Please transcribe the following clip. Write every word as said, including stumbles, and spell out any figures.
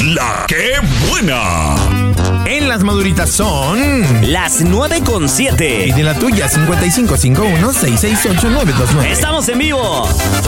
La que buena. En las maduritas son las nueve con siete. Y de la tuya, cincuenta y cinco cincuenta y uno, seiscientos sesenta y ocho, nueve dos nueve. ¡Estamos en vivo!